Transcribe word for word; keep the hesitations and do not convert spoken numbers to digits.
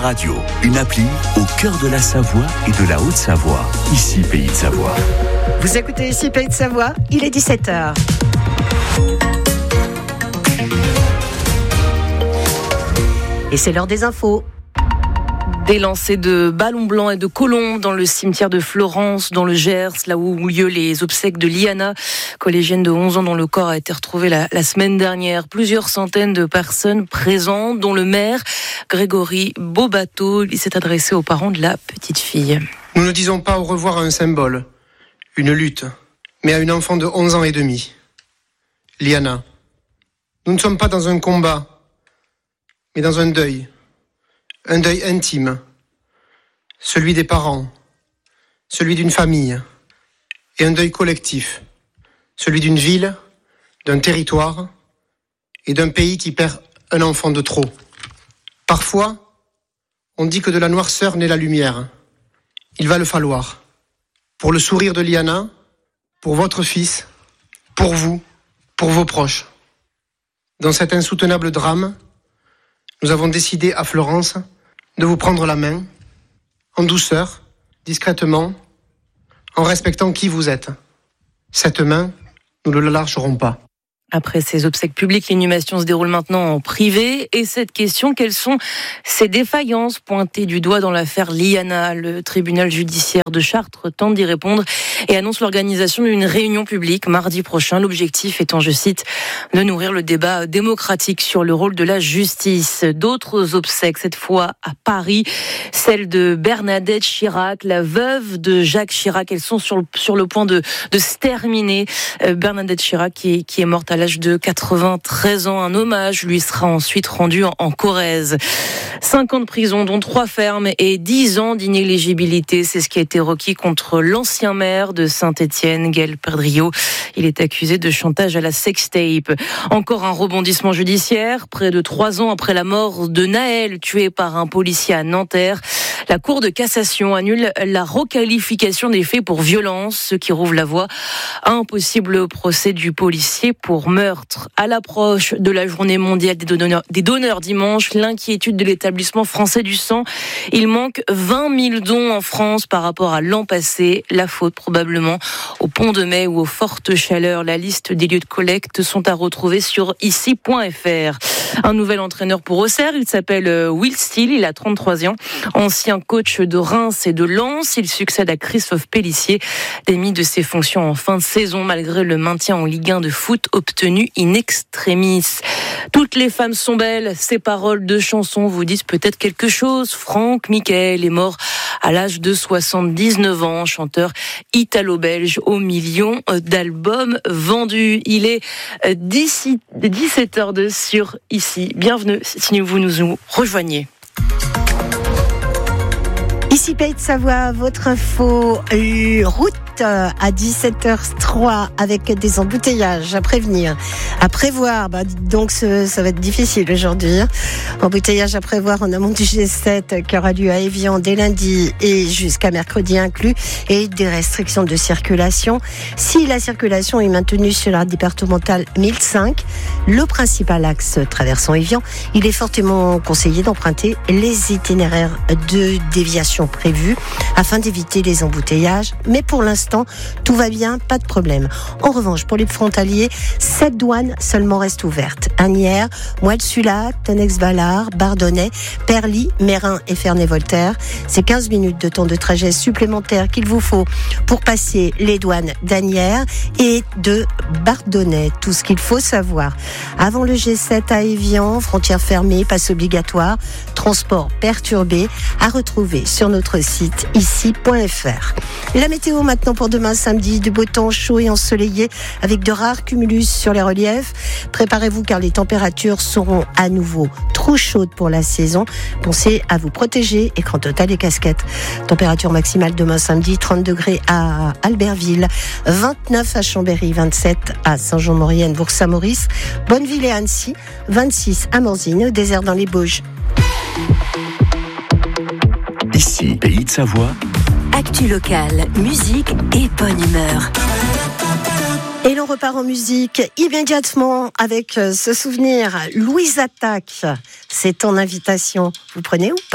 Radio, une appli au cœur de la Savoie et de la Haute-Savoie. Ici, Pays de Savoie. Vous écoutez ici Pays de Savoie, il est dix-sept heures. Et c'est l'heure des infos. Des lancers de ballons blancs et de colombes dans le cimetière de Florence, dans le Gers, là où ont lieu les obsèques de Liana, collégienne de onze ans dont le corps a été retrouvé la, la semaine dernière. Plusieurs centaines de personnes présentes, dont le maire, Grégory Beaubateau. Il s'est adressé aux parents de la petite fille. Nous ne disons pas au revoir à un symbole, une lutte, mais à une enfant de onze ans et demi. Liana. Nous ne sommes pas dans un combat, mais dans un deuil. Un deuil intime, celui des parents, celui d'une famille, et un deuil collectif, celui d'une ville, d'un territoire et d'un pays qui perd un enfant de trop. Parfois, on dit que de la noirceur naît la lumière. Il va le falloir. Pour le sourire de Liana, pour votre fils, pour vous, pour vos proches. Dans cet insoutenable drame, nous avons décidé à Florence de vous prendre la main, en douceur, discrètement, en respectant qui vous êtes. Cette main, nous ne la lâcherons pas. Après ces obsèques publiques, l'inhumation se déroule maintenant en privé. Et cette question, quelles sont ces défaillances pointées du doigt dans l'affaire Liana? Le tribunal judiciaire de Chartres tente d'y répondre et annonce l'organisation d'une réunion publique mardi prochain. L'objectif étant, je cite, de nourrir le débat démocratique sur le rôle de la justice. D'autres obsèques, cette fois à Paris, celle de Bernadette Chirac, la veuve de Jacques Chirac. Elles sont sur le, sur le point de, de se terminer. Euh, Bernadette Chirac qui est, qui est morte à l'âge de quatre-vingt-treize ans. Un hommage lui sera ensuite rendu en, en Corrèze. Cinq ans de prison, dont trois fermes et dix ans d'inéligibilité. C'est ce qui a été requis contre l'ancien maire de Saint-Étienne, Gaël Perdriau. Il est accusé de chantage à la sextape. Encore un rebondissement judiciaire. Près de trois ans après la mort de Naël, tué par un policier à Nanterre, la Cour de cassation annule la requalification des faits pour violence, ce qui rouvre la voie à un possible procès du policier pour meurtre. À l'approche de la journée mondiale des donneurs, des donneurs dimanche, l'inquiétude de l'établissement français du sang. Il manque vingt mille dons en France par rapport à l'an passé. La faute probablement au Pont de Mai ou aux fortes chaleurs. La liste des lieux de collecte sont à retrouver sur ici point f r. Un nouvel entraîneur pour Auxerre, il s'appelle Will Steele, il a trente-trois ans. Ancien coach de Reims et de Lens, il succède à Christophe Pélissier, démis de ses fonctions en fin de saison malgré le maintien en Ligue un de foot obtenu in extremis. Toutes les femmes sont belles, ces paroles de chansons vous disent peut-être quelque chose. Franck Michael est mort à l'âge de soixante-dix-neuf ans, chanteur italo-belge aux millions d'albums vendus. Il est dix-sept heures deux sur ici. Bienvenue si vous nous rejoignez. Ici Pays de Savoie, votre info euh, route à dix-sept heures trois avec des embouteillages à prévenir, à prévoir. Bah, donc ce, ça va être difficile aujourd'hui. Hein. Embouteillage à prévoir en amont du G sept qui aura lieu à Évian dès lundi et jusqu'à mercredi inclus, et des restrictions de circulation. Si la circulation est maintenue sur la départementale mille cinq, le principal axe traversant Évian, il est fortement conseillé d'emprunter les itinéraires de déviation prévus afin d'éviter les embouteillages. Mais pour l'instant, tout va bien, pas de problème. En revanche, pour les frontaliers, sept douanes seulement restent ouvertes. Asnières, Moelle-Sulac, Tenex-Vallard, Bardonnay, Perly, Mérin et Ferney-Voltaire. C'est quinze minutes de temps de trajet supplémentaire qu'il vous faut pour passer les douanes d'Asnières et de Bardonnay. Tout ce qu'il faut savoir. Avant le G sept à Évian, frontières fermées, passe obligatoire, transport perturbé, à retrouver sur notre site ici point f r. La météo maintenant pour demain samedi, du beau temps chaud et ensoleillé avec de rares cumulus sur les reliefs. Préparez-vous car les températures seront à nouveau trop chaudes pour la saison. Pensez à vous protéger, écran total et casquette. Température maximale demain samedi, trente degrés à Albertville, vingt-neuf à Chambéry, vingt-sept à Saint-Jean-Maurienne, Bourg-Saint-Maurice, Bonneville et Annecy, vingt-six à Morzine, au désert dans les Bauges. Ici, Pays de Savoie. Actu locale, musique et bonne humeur. Et l'on repart en musique immédiatement avec ce souvenir. Louise Attaque, c'est ton invitation. Vous prenez ou pas ?